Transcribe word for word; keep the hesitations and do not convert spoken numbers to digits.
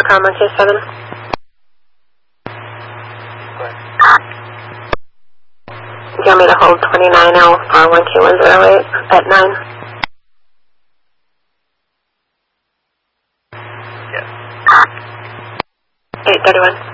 more car one two seven. Do you want me to hold twenty-nine L for one two one zero eight at nine? Yes. eight thirty-one.